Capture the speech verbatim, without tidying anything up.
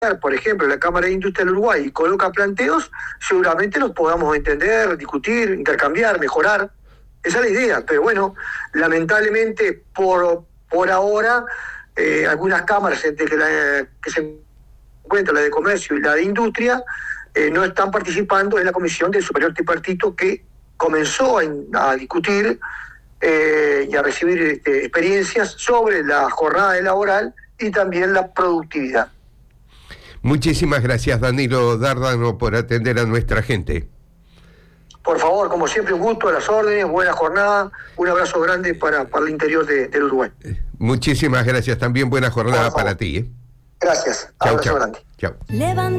por ejemplo, la Cámara de Industria del Uruguay y coloca planteos, seguramente los podamos entender, discutir, intercambiar, mejorar. Esa es la idea, pero bueno, lamentablemente por, por ahora, eh, algunas cámaras entre que, la, que se encuentran, la de Comercio y la de Industria, eh, no están participando en la comisión del Superior Tripartito que comenzó a, a discutir eh, y a recibir este, experiencias sobre la jornada laboral y también la productividad. Muchísimas gracias, Danilo Dárdano, por atender a nuestra gente. Por favor, como siempre, un gusto, a las órdenes, buena jornada, un abrazo grande para, para el interior de, del Uruguay. Muchísimas gracias, también buena jornada para ti. ¿eh? Gracias, chau, abrazo chau. grande. Chao.